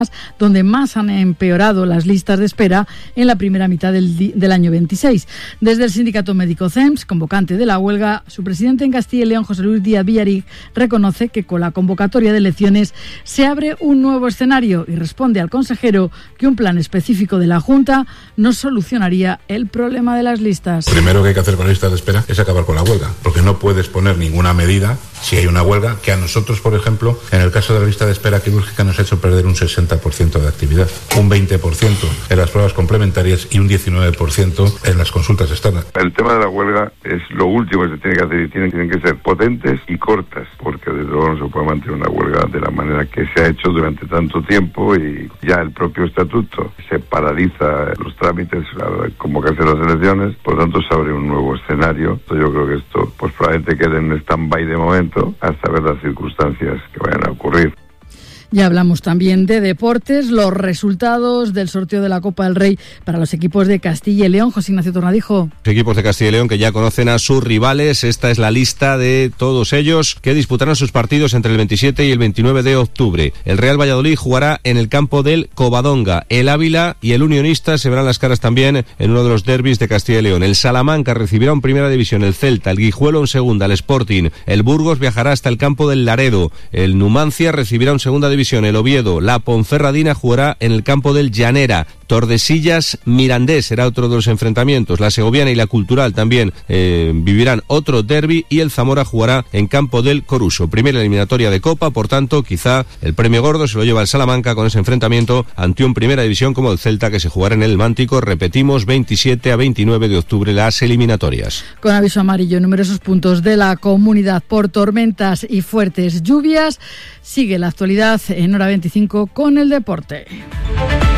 donde más han empeorado las listas de espera en la primera mitad del año 26. Desde el sindicato médico CEMS, convocante de la huelga, su presidente en Castilla y León, José Luis Díaz Villaric, reconoce que con la convocatoria de elecciones se abre un nuevo escenario y responde al consejero que un plan específico de la Junta no solucionaría el problema de las listas. Primero que hay que hacer con las listas de espera es acabar con la huelga, porque no puedes poner ninguna medida si hay una huelga que a nosotros, por ejemplo, en el caso de la lista de espera quirúrgica nos ha hecho perder un 60% de actividad, un 20% en las pruebas complementarias y un 19% en las consultas externas. El tema de la huelga es lo último que se tiene que hacer y tienen que ser potentes y cortas, porque desde luego no se puede mantener una huelga de la manera que se ha hecho durante tanto tiempo y ya el propio estatuto se paraliza los trámites al convocarse las elecciones, por lo tanto se abre un nuevo escenario. Yo creo que esto pues probablemente quede en stand-by de momento hasta ver las circunstancias que vayan a ocurrir. Ya hablamos también de deportes, los resultados del sorteo de la Copa del Rey para los equipos de Castilla y León. José Ignacio Tornadijo. Equipos de Castilla y León que ya conocen a sus rivales. Esta es la lista de todos ellos que disputarán sus partidos entre el 27 y el 29 de octubre. El Real Valladolid jugará en el campo del Covadonga. El Ávila y el Unionista se verán las caras también en uno de los derbis de Castilla y León. El Salamanca recibirá en primera división el Celta, el Guijuelo en segunda, el Sporting. El Burgos viajará hasta el campo del Laredo. El Numancia recibirá en segunda división el Oviedo. La Ponferradina jugará en el campo del Llanera. Tordesillas Mirandés será otro de los enfrentamientos. La Segoviana y la Cultural también vivirán otro derbi y el Zamora jugará en campo del Coruso. Primera eliminatoria de Copa, por tanto, quizá el premio gordo se lo lleva el Salamanca con ese enfrentamiento ante un primera división como el Celta que se jugará en el Mántico. Repetimos, 27 a 29 de octubre las eliminatorias. Con aviso amarillo en numerosos puntos de la comunidad por tormentas y fuertes lluvias, sigue la actualidad en Hora 25 con el deporte.